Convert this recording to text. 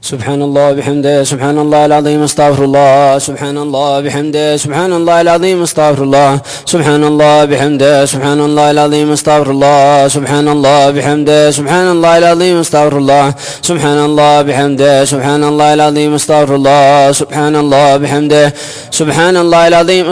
سبحان الله بحمده سبحان الله العظيم استغفر الله سبحان الله بحمده سبحان الله العظيم استغفر الله سبحان الله بحمده سبحان الله العظيم استغفر الله سبحان الله بحمده سبحان الله العظيم استغفر الله سبحان الله بحمده سبحان الله العظيم استغفر الله سبحان الله بحمده سبحان الله العظيم